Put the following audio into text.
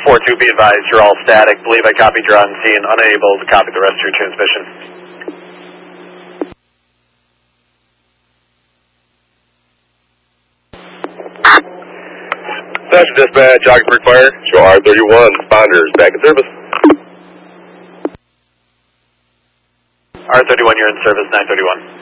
4-2, be advised, you're all static. Believe I copied your on scene, unable to copy the rest of your transmission. Station dispatch, Ogdenburg Fire, show R31, responders back in service. R31, you're in service, 931.